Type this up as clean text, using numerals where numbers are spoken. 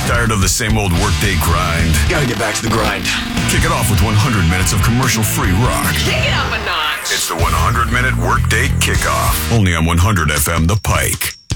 Tired of the same old workday grind? Gotta get back to the grind. Kick it off with 100 minutes of commercial-free rock. Kick it up a notch. It's the 100-minute workday kickoff. Only on 100 FM The Pike.